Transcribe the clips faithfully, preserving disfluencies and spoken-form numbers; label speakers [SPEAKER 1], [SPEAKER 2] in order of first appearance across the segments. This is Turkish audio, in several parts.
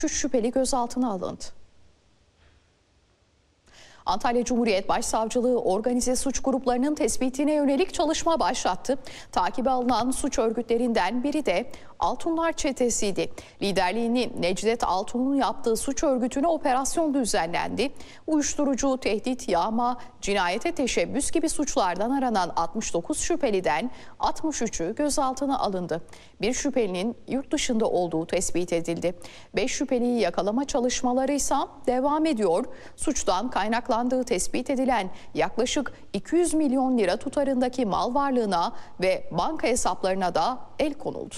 [SPEAKER 1] üç şüpheli gözaltına alındı. Antalya Cumhuriyet Başsavcılığı organize suç gruplarının tespitine yönelik çalışma başlattı. Takibe alınan suç örgütlerinden biri de Altunlar Çetesi'ydi. Liderliğini Necdet Altun'un yaptığı suç örgütüne operasyon düzenlendi. Uyuşturucu, tehdit, yağma, cinayete teşebbüs gibi suçlardan aranan altmış dokuz şüpheliden altmış üçü gözaltına alındı. Bir şüphelinin yurt dışında olduğu tespit edildi. beş şüpheliyi yakalama çalışmaları ise devam ediyor. Suçtan kaynaklandığı tespit edilen yaklaşık iki yüz milyon lira tutarındaki mal varlığına ve banka hesaplarına da el konuldu.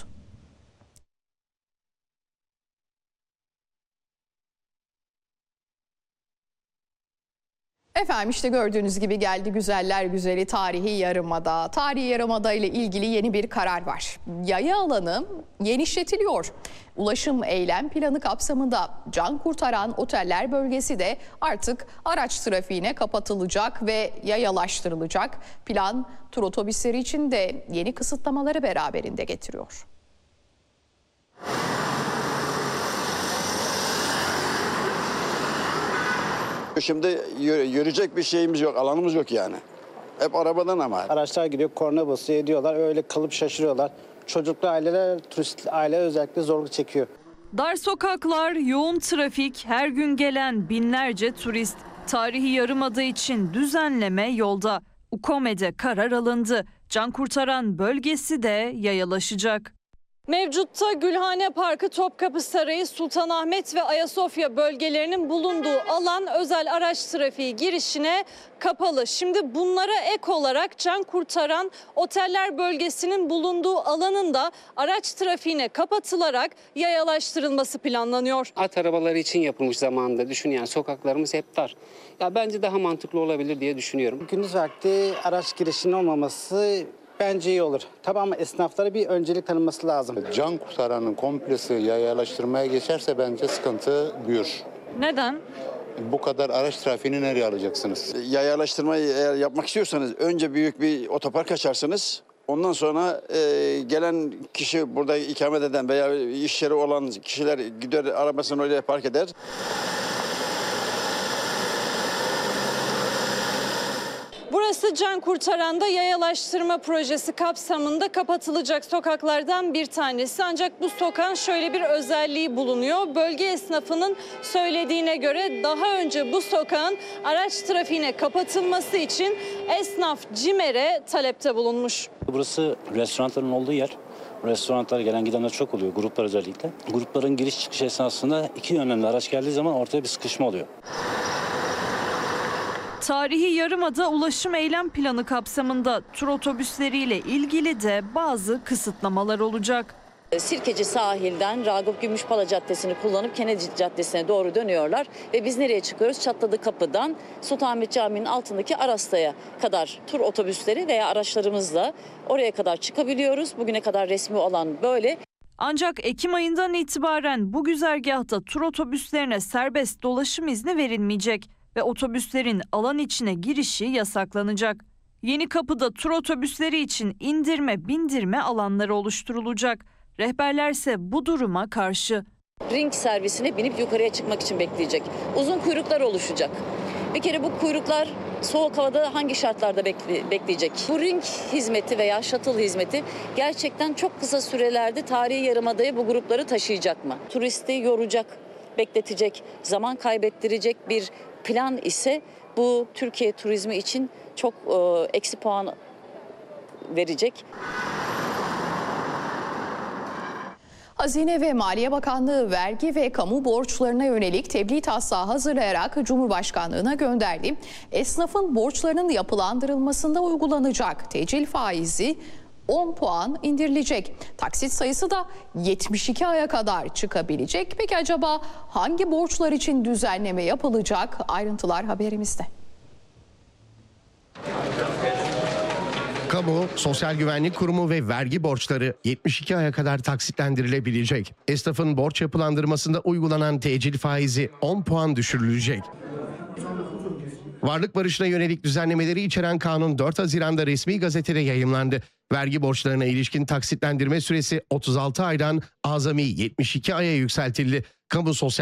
[SPEAKER 1] Efendim işte gördüğünüz gibi geldi güzeller güzeli tarihi yarımada. Tarihi yarımada ile ilgili yeni bir karar var. Yaya alanı genişletiliyor. Ulaşım eylem planı kapsamında can kurtaran oteller bölgesi de artık araç trafiğine kapatılacak ve yayalaştırılacak. Plan tur otobüsleri için de yeni kısıtlamaları beraberinde getiriyor.
[SPEAKER 2] Şimdi yürüyecek bir şeyimiz yok, alanımız yok yani. Hep arabadan ama.
[SPEAKER 3] Araçlar gidiyor, korna basıyor, ediyorlar. Öyle kalıp şaşırıyorlar. Çocuklu aileler, turist aile özellikle zorluk çekiyor.
[SPEAKER 4] Dar sokaklar, yoğun trafik, her gün gelen binlerce turist. Tarihi Yarımada için düzenleme yolda. UKOME'de karar alındı. Can kurtaran bölgesi de yayalaşacak. Mevcutta Gülhane Parkı, Topkapı Sarayı, Sultanahmet ve Ayasofya bölgelerinin bulunduğu alan özel araç trafiği girişine kapalı. Şimdi bunlara ek olarak can kurtaran oteller bölgesinin bulunduğu alanın da araç trafiğine kapatılarak yayalaştırılması planlanıyor.
[SPEAKER 5] At arabaları için yapılmış zamanında, düşün yani, sokaklarımız hep dar. Ya bence daha mantıklı olabilir diye düşünüyorum.
[SPEAKER 3] Gündüz vakti araç girişinin olmaması bence iyi olur. Tabii ama esnaflara bir öncelik tanınması lazım.
[SPEAKER 6] Can kurtaranın komplesi yayalaştırmaya geçerse bence sıkıntı büyür.
[SPEAKER 4] Neden?
[SPEAKER 6] Bu kadar araç trafiğini nereye alacaksınız?
[SPEAKER 2] Yayalaştırmayı eğer yapmak istiyorsanız önce büyük bir otopark açarsınız. Ondan sonra e, gelen kişi, burada ikamet eden veya iş yeri olan kişiler gider arabasını oraya park eder.
[SPEAKER 4] Burası can kurtaranda yayalaştırma projesi kapsamında kapatılacak sokaklardan bir tanesi. Ancak bu sokağın şöyle bir özelliği bulunuyor. Bölge esnafının söylediğine göre daha önce bu sokağın araç trafiğine kapatılması için esnaf CİMER'e talepte bulunmuş.
[SPEAKER 7] Burası restoranların olduğu yer. Restoranlara gelen gidenler çok oluyor, gruplar özellikle. Grupların giriş çıkış esnasında iki yönlü araç geldiği zaman ortaya bir sıkışma oluyor.
[SPEAKER 4] Tarihi Yarımada ulaşım eylem planı kapsamında tur otobüsleriyle ilgili de bazı kısıtlamalar olacak.
[SPEAKER 8] Sirkeci sahilden Ragıp Gümüşpala Caddesi'ni kullanıp Kennedy Caddesi'ne doğru dönüyorlar. Ve biz nereye çıkıyoruz? Çatladı Kapı'dan Sultanahmet Camii'nin altındaki Arasta'ya kadar tur otobüsleri veya araçlarımızla oraya kadar çıkabiliyoruz. Bugüne kadar resmi olan böyle.
[SPEAKER 4] Ancak Ekim ayından itibaren bu güzergahta tur otobüslerine serbest dolaşım izni verilmeyecek ve otobüslerin alan içine girişi yasaklanacak. Yeni Kapı'da tur otobüsleri için indirme bindirme alanları oluşturulacak. Rehberlerse bu duruma karşı.
[SPEAKER 8] Ring servisine binip yukarıya çıkmak için bekleyecek. Uzun kuyruklar oluşacak. Bir kere bu kuyruklar soğuk havada hangi şartlarda bekle, bekleyecek? Bu ring hizmeti veya shuttle hizmeti gerçekten çok kısa sürelerde Tarihi Yarımada'ya bu grupları taşıyacak mı? Turisti yoracak, bekletecek, zaman kaybettirecek bir plan ise bu Türkiye turizmi için çok e, eksi puan verecek.
[SPEAKER 1] Hazine ve Maliye Bakanlığı vergi ve kamu borçlarına yönelik tebliğ taslağı hazırlayarak Cumhurbaşkanlığına gönderdi. Esnafın borçlarının yapılandırılmasında uygulanacak tecil faizi on puan indirilecek. Taksit sayısı da yetmiş iki aya kadar çıkabilecek. Peki acaba hangi borçlar için düzenleme yapılacak? Ayrıntılar haberimizde.
[SPEAKER 9] Kamu, Sosyal Güvenlik Kurumu ve vergi borçları yetmiş iki aya kadar taksitlendirilebilecek. Esnafın borç yapılandırmasında uygulanan tecil faizi on puan düşürülecek. Varlık barışına yönelik düzenlemeleri içeren kanun dört Haziran'da resmi gazetede yayımlandı. Vergi borçlarına ilişkin taksitlendirme süresi otuz altı aydan azami yetmiş iki aya yükseltildi. Kamu Sosyal